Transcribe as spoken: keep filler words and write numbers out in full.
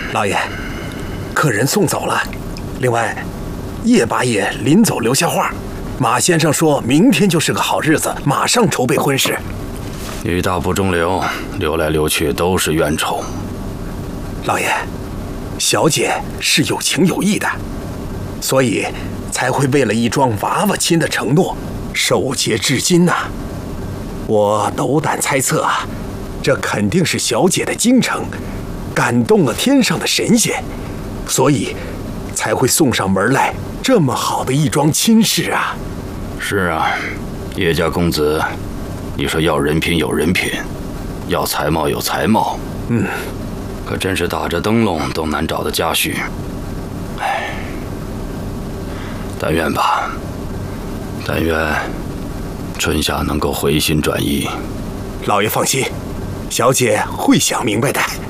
老爷，客人送走了。另外，叶八爷临走留下话，马先生说明天就是个好日子，马上筹备婚事。 女大不中留，留来留去都是冤仇。 老爷，小姐是有情有义的，所以才会为了一桩娃娃亲的承诺，守节至今呐、啊。我斗胆猜测啊，这肯定是小姐的精诚感动了天上的神仙，所以才会送上门来这么好的一桩亲事啊。 是啊，叶家公子，你说要人品有人品，要才貌有才貌， 嗯， 可真是打着灯笼都难找的家婿。唉，但愿吧，但愿春夏能够回心转意。 老爷放心，小姐会想明白的。